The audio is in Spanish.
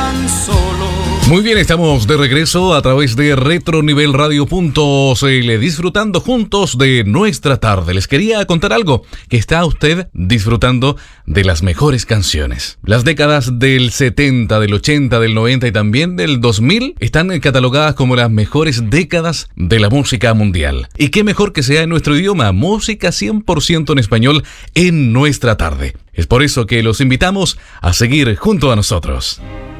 tan solo. Muy bien, estamos de regreso a través de retronivelradio.cl, disfrutando juntos de nuestra tarde. Les quería contar algo, que está usted disfrutando de las mejores canciones. Las décadas del 70, del 80, del 90 y también del 2000 están catalogadas como las mejores décadas de la música mundial. Y qué mejor que sea en nuestro idioma, música 100% en español en nuestra tarde. Es por eso que los invitamos a seguir junto a nosotros.